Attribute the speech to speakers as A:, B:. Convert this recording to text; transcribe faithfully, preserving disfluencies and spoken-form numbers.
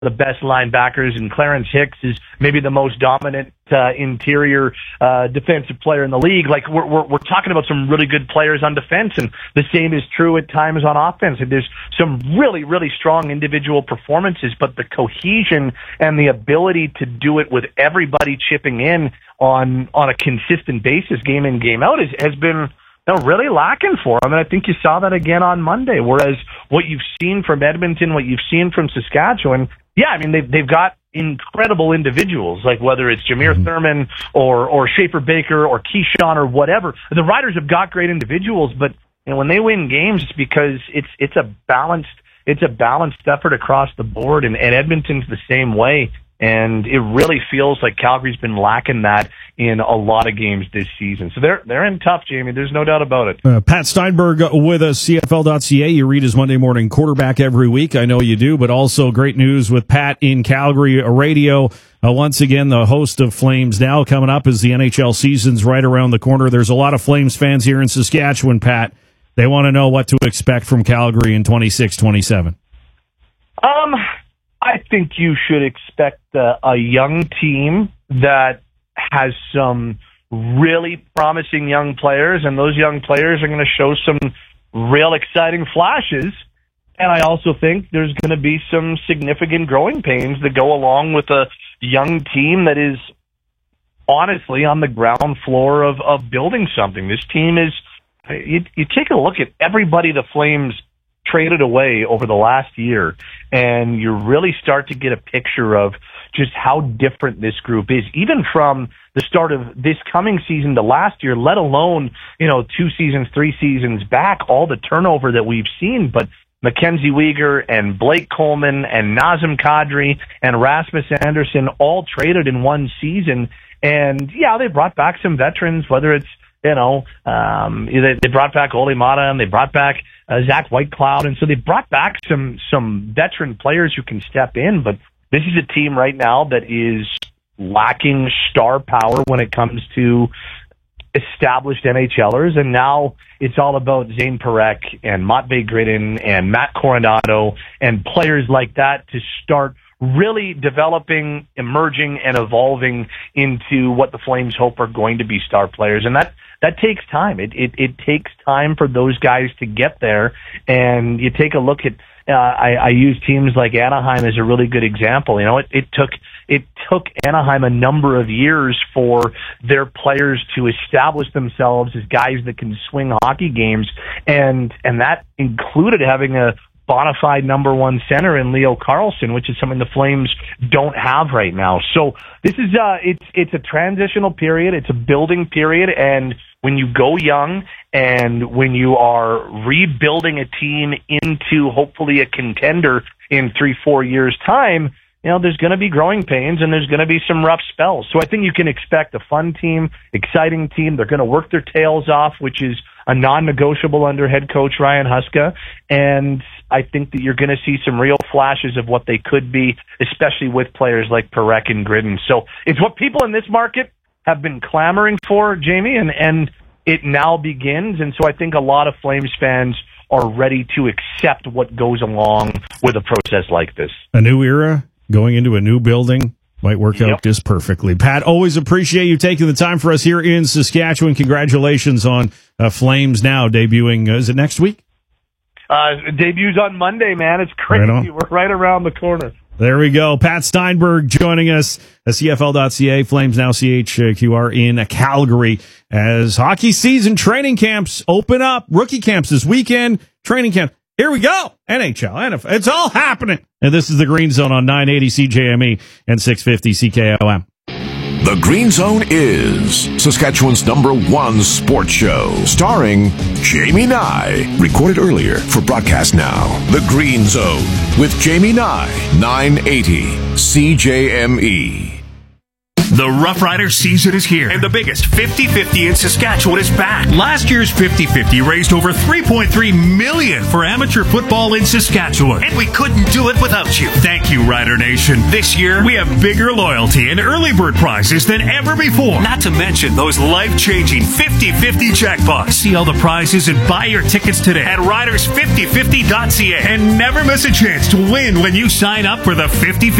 A: the best linebackers, and Clarence Hicks is maybe the most dominant uh, interior uh, defensive player in the league. Like we're, we're we're talking about some really good players on defense, and the same is true at times on offense. And there's some really really strong individual performances, but the cohesion and the ability to do it with everybody chipping in on on a consistent basis, game in game out, is, has been you know, really lacking for them. And I think you saw that again on Monday. Whereas what you've seen from Edmonton, what you've seen from Saskatchewan. Yeah, I mean, they've, they've got incredible individuals, like whether it's Jameer mm-hmm. Thurman or, or Schaefer Baker or Keyshawn or whatever. The Riders have got great individuals, but you know, when they win games, it's because it's it's a balanced it's a balanced effort across the board, and, and Edmonton's the same way. And it really feels like Calgary's been lacking that in a lot of games this season. So they're they're in tough, Jamie. There's no doubt about it.
B: Uh, Pat Steinberg with us, C F L dot C A. You read his Monday Morning Quarterback every week. I know you do, but also great news with Pat in Calgary Radio. Uh, once again, the host of Flames Now coming up as the N H L season's right around the corner. There's a lot of Flames fans here in Saskatchewan, Pat. They want to know what to expect from Calgary in twenty-six twenty-seven.
A: Um... I think you should expect uh, a young team that has some really promising young players, and those young players are going to show some real exciting flashes. And I also think there's going to be some significant growing pains that go along with a young team that is honestly on the ground floor of, of building something. This team is, you, you take a look at everybody the Flames traded away over the last year, and you really start to get a picture of just how different this group is, even from the start of this coming season to last year, let alone, you know, two seasons, three seasons back, all the turnover that we've seen. But Mackenzie Weegar and Blake Coleman and Nazem Kadri and Rasmus Anderson all traded in one season. And yeah, they brought back some veterans, whether it's, you know, um, they, they brought back Ole Mata and they brought back uh, Zach Whitecloud. And so they brought back some, some veteran players who can step in. But this is a team right now that is lacking star power when it comes to established NHLers. And now it's all about Zane Parekh and Matvei Gridin and Matt Coronado and players like that to start really developing, emerging, and evolving into what the Flames hope are going to be star players. And that, that takes time. It, it, it takes time for those guys to get there. And you take a look at, uh, I, I use teams like Anaheim as a really good example. You know, it, it took, it took Anaheim a number of years for their players to establish themselves as guys that can swing hockey games. And, and that included having a bona fide number one center in Leo Carlsson, which is something the Flames don't have right now. So this is uh it's it's a transitional period, it's a building period, and when you go young and when you are rebuilding a team into hopefully a contender in three, four years' time, you know, there's going to be growing pains and there's going to be some rough spells. So I think you can expect a fun team, exciting team. They're going to work their tails off, which is a non-negotiable under head coach Ryan Huska. And I think that you're going to see some real flashes of what they could be, especially with players like Parekh and Gridin. So it's what people in this market have been clamoring for, Jamie, and, and it now begins. And so I think a lot of Flames fans are ready to accept what goes along with a process like this.
B: A new era, going into a new building, might work out yep. just perfectly. Pat, always appreciate you taking the time for us here in Saskatchewan. Congratulations on uh, Flames Now debuting. Uh, is it next week?
A: Uh, debuts on Monday, man. It's crazy. Right We're right around the corner.
B: There we go. Pat Steinberg joining us at C F L dot C A, Flames Now C H Q R in Calgary as hockey season training camps open up. Rookie camps this weekend, training camp. Here we go. N H L, N F L. It's all happening. And this is the Green Zone on nine eighty C J M E and six fifty C K O M.
C: The Green Zone is Saskatchewan's number one sports show, starring Jamie Nye. Recorded earlier for broadcast now. The Green Zone with Jamie Nye, nine eighty C J M E.
D: The Rough Rider season is here, and the biggest fifty fifty in Saskatchewan is back. Last year's fifty fifty raised over three point three million dollars for amateur football in Saskatchewan, and we couldn't do it without you. Thank you, Rider Nation. This year, we have bigger loyalty and early bird prizes than ever before. Not to mention those life-changing fifty fifty jackpots. See all the prizes and buy your tickets today at riders fifty fifty dot c a, and never miss a chance to win when you sign up for the fifty fifty.